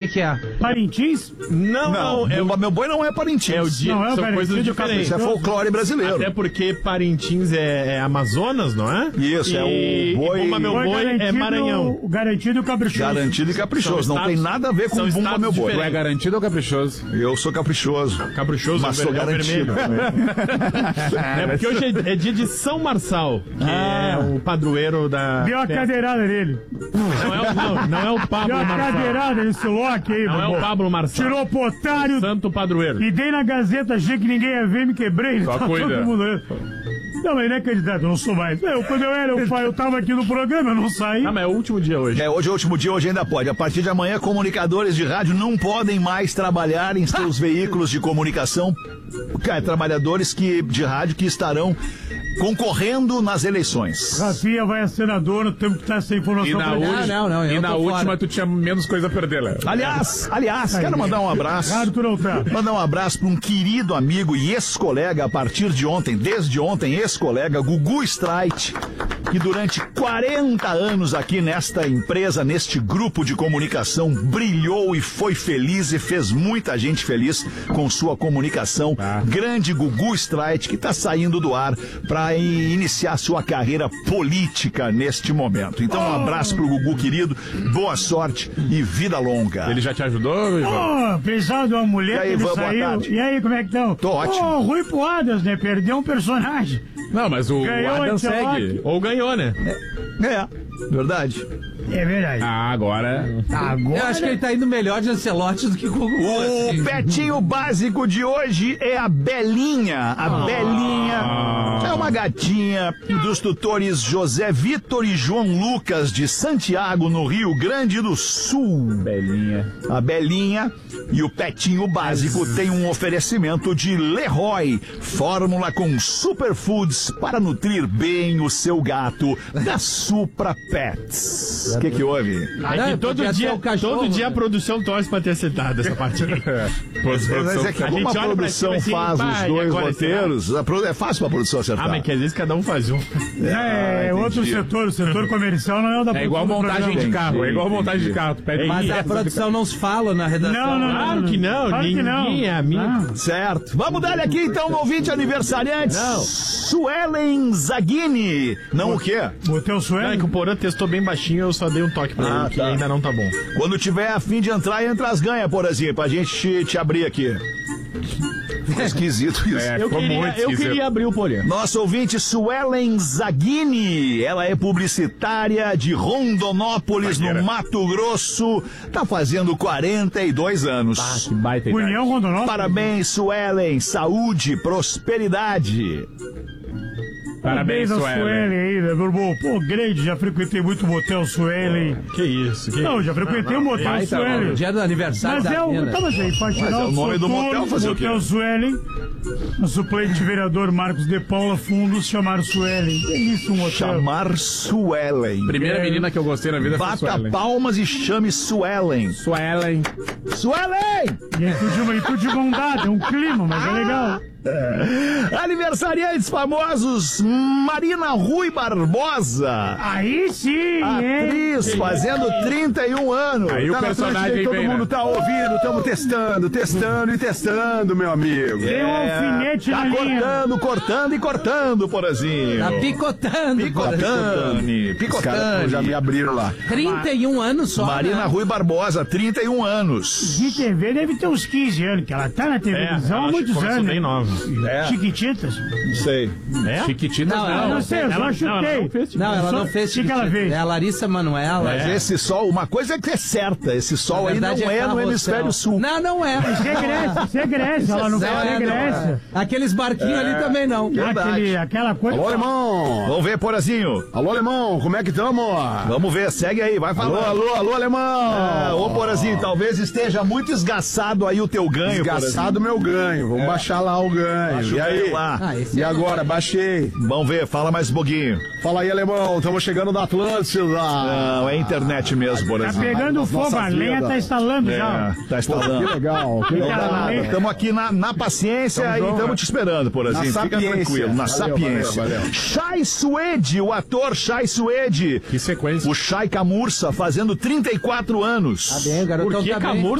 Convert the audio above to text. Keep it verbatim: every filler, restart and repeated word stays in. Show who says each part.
Speaker 1: que é?
Speaker 2: Parintins?
Speaker 3: Não, não.
Speaker 4: não é o meu boi não é Parintins.
Speaker 3: É o dia,
Speaker 2: não, é o
Speaker 3: são coisas diferentes.
Speaker 4: Isso é folclore brasileiro.
Speaker 3: Até porque Parintins é, é Amazonas, não é?
Speaker 4: Isso,
Speaker 3: e,
Speaker 4: é o boi...
Speaker 3: E Bumba Meu Boi é Maranhão.
Speaker 2: O garantido e caprichoso.
Speaker 4: Garantido e caprichoso.
Speaker 3: São
Speaker 4: não
Speaker 3: estados,
Speaker 4: tem nada a ver com Bumba Meu Boi.
Speaker 1: Tu é garantido ou caprichoso?
Speaker 4: Eu sou caprichoso.
Speaker 3: Caprichoso,
Speaker 4: mas sou garantido.
Speaker 3: É porque hoje é, é dia de São Marçal, que ah. é o padroeiro da...
Speaker 2: Deu a
Speaker 3: festa.
Speaker 2: cadeirada nele.
Speaker 3: Não é o, não, não é o Pablo
Speaker 2: Deu a
Speaker 3: Marçal.
Speaker 2: cadeirada nesse Loki aí,
Speaker 3: Não
Speaker 2: meu
Speaker 3: é o Pablo Marçal.
Speaker 2: Tirou o potário.
Speaker 3: Santo padroeiro.
Speaker 2: E dei na Gazeta, achei que ninguém ia ver, me quebrei.
Speaker 1: Só
Speaker 2: tá
Speaker 1: cuida.
Speaker 2: Todo mundo... Não, mas não é candidato, eu não sou mais. Eu, quando eu era, eu, eu tava aqui no programa, eu não saí.
Speaker 3: Ah, mas é o último dia hoje.
Speaker 4: É, hoje é o último dia, hoje ainda pode. A partir de amanhã, comunicadores de rádio não podem mais trabalhar em seus veículos de comunicação. Cara, trabalhadores que, de rádio que estarão concorrendo nas eleições.
Speaker 2: Rafinha vai a senadora, temos que estar essa informação.
Speaker 1: E na,
Speaker 2: pra
Speaker 1: última,
Speaker 2: ele.
Speaker 1: não, não,
Speaker 5: eu
Speaker 1: e na última
Speaker 5: fora.
Speaker 1: tu tinha menos coisa a perder, Léo.
Speaker 4: Aliás, aliás, quero mandar um abraço.
Speaker 2: Claro, tu não tá.
Speaker 4: Mandar um abraço para um querido amigo e ex-colega a partir de ontem, desde ontem, ex-colega, Gugu Streit, que durante quarenta anos aqui nesta empresa, neste grupo de comunicação, brilhou e foi feliz e fez muita gente feliz com sua comunicação. Ah. Grande Gugu Streit, que está saindo do ar para iniciar sua carreira política neste momento. Então, um abraço pro Gugu, querido, boa sorte e vida longa.
Speaker 1: Ele já te ajudou, Ivan?
Speaker 2: Oh, precisava de uma mulher
Speaker 4: E aí,
Speaker 2: que ele
Speaker 4: Ivan, boa
Speaker 2: saiu.
Speaker 4: tarde.
Speaker 2: E aí, como é que estão?
Speaker 4: Tô ótimo.
Speaker 2: Oh, Rui Poadas, né? Perdeu um personagem.
Speaker 1: Não, mas o
Speaker 2: Ganhou
Speaker 1: Adam
Speaker 2: o Ancelotti.
Speaker 1: segue.
Speaker 3: Ou ganhou, né?
Speaker 4: É, verdade.
Speaker 2: É verdade.
Speaker 1: Ah, agora...
Speaker 2: Agora...
Speaker 5: Eu acho que ele tá indo melhor de Ancelotti do que o Gugu.
Speaker 4: O
Speaker 5: assim.
Speaker 4: petinho básico de hoje é a Belinha. A
Speaker 1: Ah.
Speaker 4: Belinha é uma gatinha dos tutores José Vitor e João Lucas de Santiago, no Rio Grande do Sul.
Speaker 1: Belinha.
Speaker 4: A Belinha e o petinho básico tem um oferecimento de Leroy, fórmula com superfoods para nutrir bem o seu gato, da Supra Pets. O que que houve?
Speaker 3: É
Speaker 5: Não,
Speaker 3: que todo
Speaker 5: podia
Speaker 3: dia,
Speaker 5: ser o cachorro,
Speaker 3: todo dia
Speaker 5: né?
Speaker 3: a produção torce pra ter acertado essa parte aí.
Speaker 4: Mas é que
Speaker 3: A
Speaker 4: como
Speaker 3: gente
Speaker 4: a
Speaker 3: olha pra
Speaker 4: produção
Speaker 3: cima assim,
Speaker 4: faz
Speaker 3: pá,
Speaker 4: os
Speaker 3: e
Speaker 4: dois
Speaker 3: agora,
Speaker 4: roteiros, a pro- é fácil pra produção acertar.
Speaker 3: Ah, mas que às vezes cada um faz um.
Speaker 2: É,
Speaker 4: Ah,
Speaker 2: outro
Speaker 4: entendi.
Speaker 2: setor, o setor comercial não é o da
Speaker 1: É igual
Speaker 2: produção do
Speaker 1: montagem de
Speaker 2: programa.
Speaker 1: carro, é igual montagem de carro. Tu pede
Speaker 5: Mas
Speaker 1: isso,
Speaker 5: a produção não se fala na redação.
Speaker 2: Não, não, não.
Speaker 3: Claro que não,
Speaker 2: Claro que não.
Speaker 3: ninguém é amigo.
Speaker 2: Não.
Speaker 4: Certo. Vamos dar aqui então no ouvinte aniversariante.
Speaker 3: Não.
Speaker 4: Suelen Zaghini. Não o quê?
Speaker 2: Botei o
Speaker 3: Não, é
Speaker 2: suelo?
Speaker 3: que o Porã testou bem baixinho, eu só dei um toque pra
Speaker 4: Ah,
Speaker 3: ele, que
Speaker 4: tá.
Speaker 3: ainda não tá bom.
Speaker 4: Quando tiver a fim de entrar, entra as ganha, Porazinho, pra gente te, te abrir aqui. Ficou esquisito isso.
Speaker 1: É,
Speaker 3: Eu
Speaker 1: ficou
Speaker 3: queria,
Speaker 1: muito
Speaker 3: eu
Speaker 1: esquisito.
Speaker 3: queria abrir o Porã.
Speaker 4: Nosso ouvinte Suelen Zaghini, ela é publicitária de Rondonópolis, no Mato Grosso, tá fazendo quarenta e dois anos.
Speaker 1: Que baita idade.
Speaker 2: União Rondonópolis.
Speaker 4: Parabéns, Suelen, saúde, prosperidade.
Speaker 1: Parabéns,
Speaker 2: a
Speaker 1: Suelen.
Speaker 2: Suelen aí, né, meu irmão? Pô, grande, já frequentei muito o motel Suelen.
Speaker 3: Que isso, que
Speaker 2: Não, já frequentei o motel
Speaker 1: Vai, tá
Speaker 2: Suelen.
Speaker 1: bom.
Speaker 5: Dia do aniversário
Speaker 2: Mas
Speaker 5: da
Speaker 2: é o.
Speaker 5: menina.
Speaker 2: Tá, mas aí, pode tirar
Speaker 4: Mas é o nome do
Speaker 2: Soturno,
Speaker 4: motel, fazer o quê?
Speaker 2: Motel Suelen. O suplente vereador Marcos de Paula Fundos chamaram Suelen. Delícia um motel.
Speaker 4: Chamar Suelen.
Speaker 1: Primeira menina que eu gostei na vida foi
Speaker 4: Bata
Speaker 1: Suelen.
Speaker 4: palmas e chame Suelen.
Speaker 1: Suelen.
Speaker 4: Suelen!
Speaker 2: E é tudo de, e tudo de mão dada, é um clima, mas é legal.
Speaker 4: Aniversariantes famosos, Marina Rui Barbosa.
Speaker 2: Aí sim, hein?
Speaker 4: Atriz fazendo trinta e um anos.
Speaker 1: Aí o
Speaker 4: Tá na
Speaker 1: personagem
Speaker 4: frente, todo
Speaker 1: vem,
Speaker 4: mundo
Speaker 1: né?
Speaker 4: tá ouvindo, estamos testando, testando e testando, meu amigo.
Speaker 2: Tem um alfinete
Speaker 4: Tá
Speaker 2: na linha.
Speaker 4: cortando, cortando e cortando, Porazinho.
Speaker 5: Tá picotando.
Speaker 4: Picotando, picotando. Já me abriram lá.
Speaker 5: trinta e um anos só.
Speaker 4: Marina
Speaker 5: né?
Speaker 4: Rui Barbosa, trinta e um anos.
Speaker 2: De T V deve ter uns quinze anos, que ela tá na televisão há
Speaker 3: ela
Speaker 2: muitos
Speaker 3: começou
Speaker 2: anos.
Speaker 3: bem
Speaker 2: né?
Speaker 3: nova.
Speaker 4: É.
Speaker 2: Chiquititas?
Speaker 4: Não sei.
Speaker 3: É?
Speaker 1: Chiquititas
Speaker 5: Não,
Speaker 2: Eu
Speaker 5: ela
Speaker 2: não sei, eu só
Speaker 3: Ela- não,
Speaker 2: chutei.
Speaker 3: ela não fez, tipo,
Speaker 5: Não, ela
Speaker 2: Só-
Speaker 5: não fez.
Speaker 2: O que, que ela fez?
Speaker 5: É a Larissa Manoela.
Speaker 4: Mas esse sol, uma coisa é que é certa, esse sol aí não
Speaker 5: verdade,
Speaker 4: é, no
Speaker 5: carrossel.
Speaker 4: hemisfério sul.
Speaker 5: Não, não é.
Speaker 2: Isso é Grécia, isso é Grécia, ela não
Speaker 5: Não
Speaker 2: fala
Speaker 5: é,
Speaker 2: é
Speaker 5: não
Speaker 2: Grécia.
Speaker 5: é. Aqueles barquinhos ali também não.
Speaker 4: Verdade.
Speaker 2: Aquele, aquela coisa.
Speaker 6: Alô, alemão!
Speaker 4: Vamos ver, Porazinho.
Speaker 6: Alô, alemão, como é que tamo?
Speaker 4: Vamos ver, segue aí, vai
Speaker 6: Alô,
Speaker 4: falando.
Speaker 6: alô, alô, alemão!
Speaker 4: Ah, ô, Porazinho, talvez esteja muito esgaçado aí o teu ganho,
Speaker 6: Desgaçado meu ganho, vamos baixar lá o ganho.
Speaker 4: Baixa o
Speaker 6: E aí?
Speaker 4: ganho lá.
Speaker 5: Ah, esse
Speaker 6: E
Speaker 5: é
Speaker 6: agora, baixei.
Speaker 4: Vamos ver, fala mais um pouquinho.
Speaker 6: Fala aí, alemão, estamos chegando da Atlântida.
Speaker 4: Não, é internet mesmo,
Speaker 2: Tá
Speaker 4: Porazinho.
Speaker 2: pegando fogo,
Speaker 6: nossa
Speaker 2: a lenha
Speaker 6: vida.
Speaker 2: tá instalando já.
Speaker 4: É, tá
Speaker 6: Que
Speaker 4: instalando.
Speaker 6: legal, que legal.
Speaker 4: Estamos aqui na, na paciência
Speaker 6: Tamo
Speaker 4: e
Speaker 6: junto.
Speaker 4: estamos te esperando, Porazinho.
Speaker 6: Na
Speaker 4: Fica
Speaker 6: sapiência.
Speaker 4: tranquilo, na
Speaker 6: Valeu,
Speaker 4: sapiência.
Speaker 6: valeu, valeu.
Speaker 4: Shai Suede, o ator Shai Suede.
Speaker 1: Que sequência.
Speaker 4: O Shai Camurça fazendo trinta e quatro anos.
Speaker 5: Tá bem, o garotão
Speaker 3: Por que
Speaker 5: tá bem.
Speaker 3: Camur